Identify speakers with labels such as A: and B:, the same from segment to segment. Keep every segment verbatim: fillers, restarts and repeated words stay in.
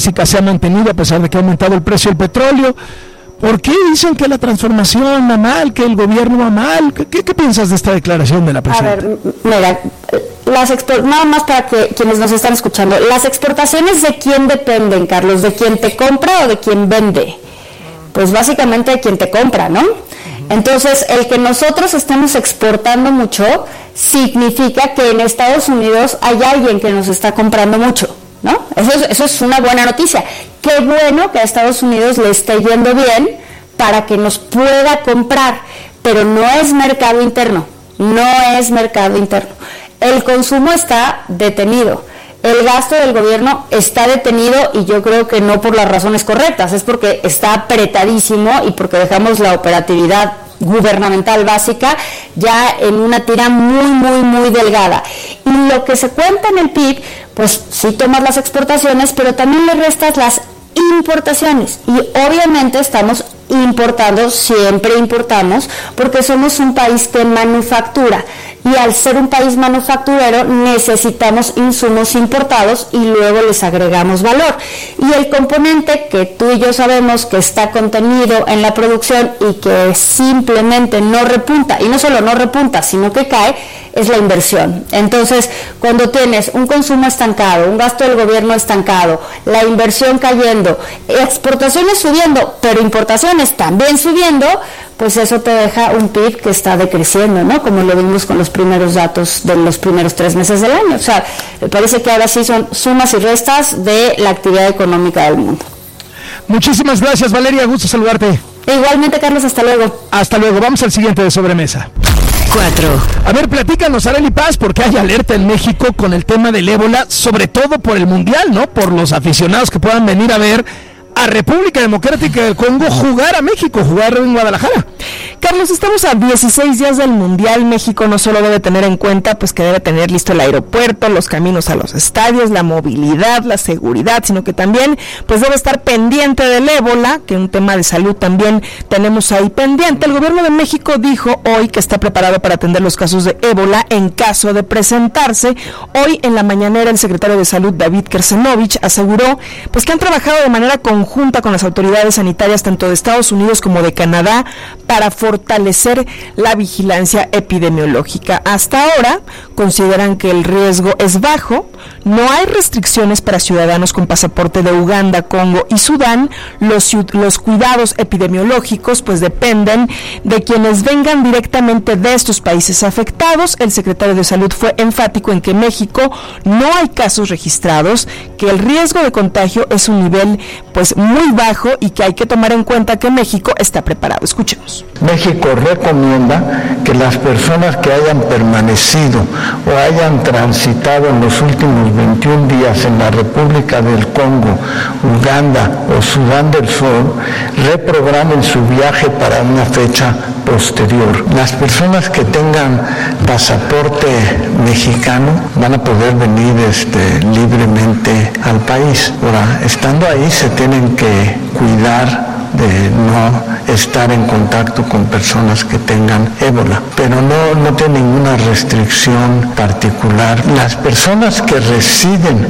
A: básica se ha mantenido a pesar de que ha aumentado el precio del petróleo. ¿Por qué dicen que la transformación va mal, que el gobierno va mal? ¿Qué, qué, qué piensas de esta declaración de la presidenta?
B: A ver, mira, las export- nada más para que quienes nos están escuchando, las exportaciones ¿de quién dependen, Carlos? ¿De quién te compra o de quién vende? Pues básicamente de quien te compra, ¿no? Entonces, el que nosotros estemos exportando mucho significa que en Estados Unidos hay alguien que nos está comprando mucho, ¿no? Eso es, eso es una buena noticia. Qué bueno que a Estados Unidos le esté yendo bien para que nos pueda comprar, pero no es mercado interno, no es mercado interno. El consumo está detenido, el gasto del gobierno está detenido y yo creo que no por las razones correctas, es porque está apretadísimo y porque dejamos la operatividad gubernamental básica ya en una tira muy, muy, muy delgada. Y lo que se cuenta en el P I B, pues sí tomas las exportaciones, pero también le restas las importaciones. Y obviamente estamos importando, siempre importamos, porque somos un país que manufactura. Y al ser un país manufacturero necesitamos insumos importados y luego les agregamos valor. Y el componente que tú y yo sabemos que está contenido en la producción y que simplemente no repunta, y no solo no repunta, sino que cae, es la inversión. Entonces, cuando tienes un consumo estancado, un gasto del gobierno estancado, la inversión cayendo, exportaciones subiendo, pero importaciones también subiendo, pues eso te deja un P I B que está decreciendo, ¿no? Como lo vimos con los primeros datos de los primeros tres meses del año. O sea, me parece que ahora sí son sumas y restas de la actividad económica del mundo.
A: Muchísimas gracias, Valeria, gusto saludarte.
B: Igualmente, Carlos, hasta luego.
A: Hasta luego, vamos al siguiente de sobremesa.
C: Cuatro.
A: A ver, platícanos, Arely Paz, porque hay alerta en México con el tema del ébola, sobre todo por el Mundial, ¿no? Por los aficionados que puedan venir a ver a República Democrática del Congo jugar a México, jugar en Guadalajara.
D: Carlos, estamos a dieciséis días del Mundial. México no solo debe tener en cuenta pues que debe tener listo el aeropuerto, los caminos a los estadios, la movilidad, la seguridad, sino que también pues debe estar pendiente del ébola, que es un tema de salud también tenemos ahí pendiente. El gobierno de México dijo hoy que está preparado para atender los casos de ébola en caso de presentarse. Hoy en la mañanera el secretario de Salud, David Kersenovich, aseguró pues que han trabajado de manera conjunta con las autoridades sanitarias tanto de Estados Unidos como de Canadá para fortalecer la vigilancia epidemiológica. Hasta ahora consideran que el riesgo es bajo, no hay restricciones para ciudadanos con pasaporte de Uganda, Congo y Sudán. Los, los cuidados epidemiológicos pues dependen de quienes vengan directamente de estos países afectados. El secretario de Salud fue enfático en que en México no hay casos registrados, que el riesgo de contagio es un nivel pues muy bajo y que hay que tomar en cuenta que México está preparado. Escuchemos.
E: México recomienda que las personas que hayan permanecido o hayan transitado en los últimos veintiún días en la República del Congo, Uganda o Sudán del Sur reprogramen su viaje para una fecha posterior. Las personas que tengan pasaporte mexicano van a poder venir este, libremente al país. Ahora, estando ahí se tienen que cuidar de no estar en contacto con personas que tengan ébola, pero no, no tiene ninguna restricción particular. Las personas que residen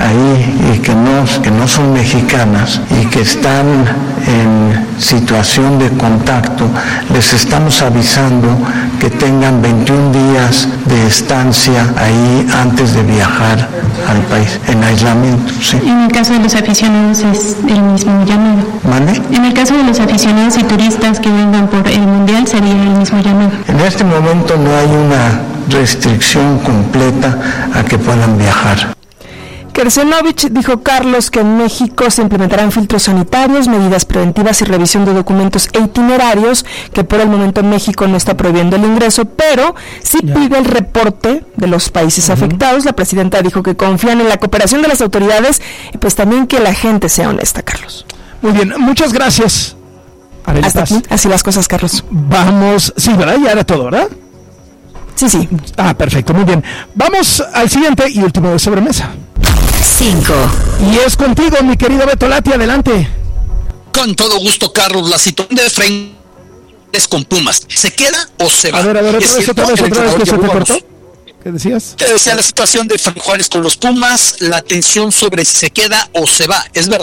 E: ahí y que no, que no son mexicanas y que están en situación de contacto, les estamos avisando que tengan veintiún días de estancia ahí antes de viajar al país, en aislamiento. ¿Sí?
F: En el caso de los aficionados es el mismo llamado.
E: ¿Vale?
F: En el caso de los aficionados y turistas que vengan por el Mundial sería el mismo llamado.
E: En este momento no hay una restricción completa a que puedan viajar.
D: Kersenovich dijo, Carlos, que en México se implementarán filtros sanitarios, medidas preventivas y revisión de documentos e itinerarios, que por el momento México no está prohibiendo el ingreso, pero sí yeah. pide el reporte de los países uh-huh. afectados. La presidenta dijo que confían en la cooperación de las autoridades y pues también que la gente sea honesta, Carlos.
A: Muy bien, muchas gracias.
D: Arely Hasta Paz. Aquí, así las cosas, Carlos.
A: Vamos, sí, ¿verdad? Ya era todo, ¿verdad?
D: Sí, sí.
A: Ah, perfecto, muy bien. Vamos al siguiente y último de sobremesa.
C: Cinco.
A: Y es contigo, mi querido Beto Lati, adelante.
G: Con todo gusto, Carlos. La situación de Efraín es con Pumas. ¿Se queda o se va?
A: A ver, a ver, otra vez, otra vez, otra vez, que se te cortó. ¿Qué decías?
G: Te decía la situación de Efraín Juárez con los Pumas, la tensión sobre si se queda o se va. ¿Es verdad